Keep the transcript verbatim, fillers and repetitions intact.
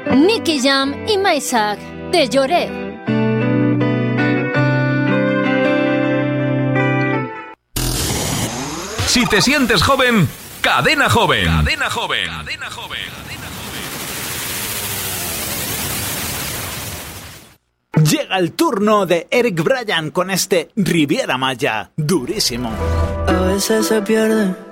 Nicky Jam y Maisak, Te lloré. Si te sientes joven, Cadena Joven. Cadena Joven. Cadena Joven. Llega el turno de Eric Bryan con este Riviera Maya, durísimo. A veces se pierde